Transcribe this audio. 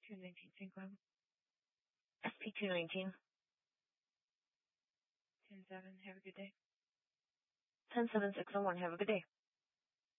219 St. Cloud. SP219. 107. Have a good day. 107-601. Have a good day.